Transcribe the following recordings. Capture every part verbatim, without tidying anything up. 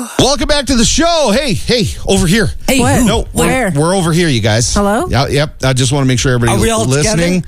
Welcome back to the show. Hey, hey, over here. Hey, What? who? No, Where? we're, we're over here, you guys. Hello? Yeah, yep. I just want to make sure everybody Are we all listening.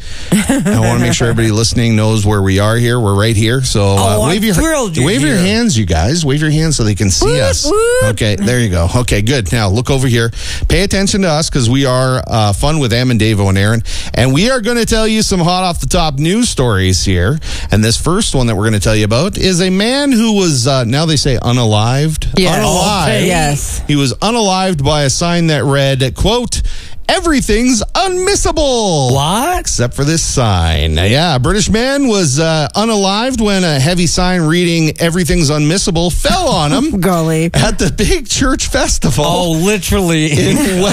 I want to make sure everybody listening knows where we are here. We're right here. So uh, Oh, I'm wave your thrilled you're wave your here. hands, you guys. Wave your hands so they can see Woot, us. woot. Okay, there you go. Okay, good. Now look over here. Pay attention to us because we are uh, Fun with Em and Davo and Aaron, and we are going to tell you some hot off the top news stories here. And this first one that we're going to tell you about is a man who was uh, now they say unalived. Yes. Unalived. Okay. Yes. He was unalived by a sign that read, quote, "Everything's unmissable." What? Except for this sign. Yeah, a British man was uh, unalived when a heavy sign reading "Everything's unmissable" fell on him Golly. at the big church festival. Oh, literally. In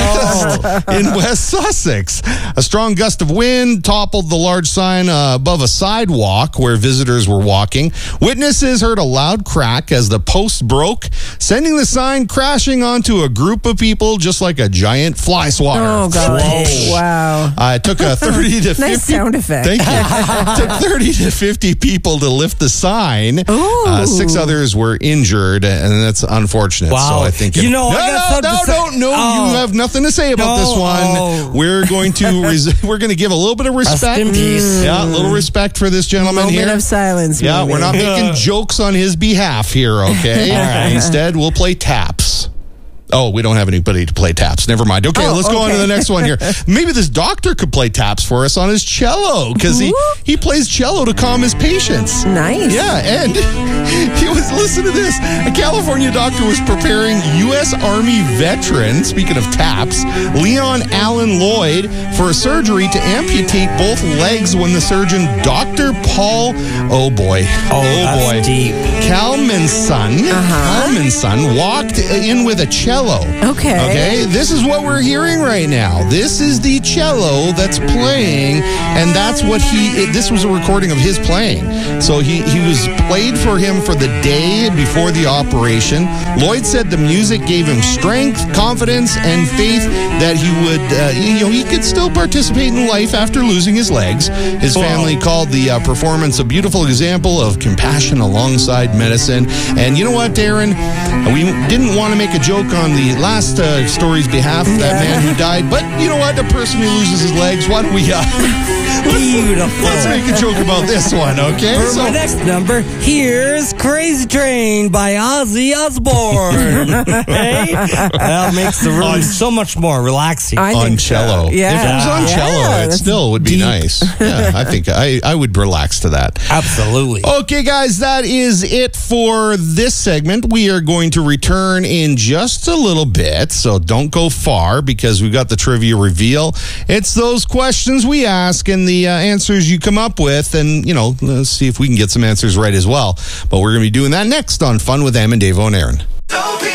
West, in West Sussex. A strong gust of wind toppled the large sign uh, above a sidewalk where visitors were walking. Witnesses heard a loud crack as the post broke, sending the sign crashing onto a group of people just like a giant fly swatter. Oh, golly. Whoa. Wow. Uh, it took a thirty to fifty. Nice sound effect. Thank you. It took thirty to fifty people to lift the sign. Ooh. Uh, six others were injured, and that's unfortunate. Wow. So I think You know, I no, got no, something no, to say- no, no. Oh. You have nothing to say about No, this one. oh. We're going to res- we're going to give a little bit of respect. in peace. Yeah, a little respect for this gentleman Moment here. of silence. Yeah, maybe. we're not making jokes on his behalf here, okay? All right. Instead, we'll play taps. Oh, we don't have anybody to play taps. Never mind. Okay, Oh, let's go on to okay. the next one here. Maybe this doctor could play taps for us on his cello because he, Ooh. he plays cello to calm his patients. Nice. Yeah, and he was, listen to this. A California doctor was preparing U S Army veteran, speaking of taps, Leon Allen Lloyd, for a surgery to amputate both legs when the surgeon, Doctor Paul, oh boy, Oh, that's boy, deep. Kalmanson, Uh-huh. Kalmanson walked in with a cello. Okay. Okay, this is what we're hearing right now. This is the cello that's playing, and that's what he, it, this was a recording of his playing. So he, he was played for him for the day before the operation. Lloyd said the music gave him strength, confidence, and faith that he would, uh, you know, he could still participate in life after losing his legs. His family called the uh, performance a beautiful example of compassion alongside medicine. And you know what, Darren? We didn't want to make a joke on the last uh, story's behalf of that man who died, but you know what? A person who loses his legs, why don't we uh, Beautiful. let's make a joke about this one, okay? For my next number, here's Crazy Train by Ozzy Osbourne. Hey? That makes the room On- so much more relaxing. I on think so. cello. Yeah. If it was on Yeah, cello, it that's still would be deep. nice. Yeah, I think I, I would relax to that. Absolutely. Okay, guys, that is it for this segment. We are going to return in just a little bit, so don't go far because we've got the trivia reveal. It's those questions we ask and the uh, answers you come up with, and, you know, let's see if we can get some answers right as well. But we're going to be doing that next on Fun with Em and Davo and Aaron. Don't be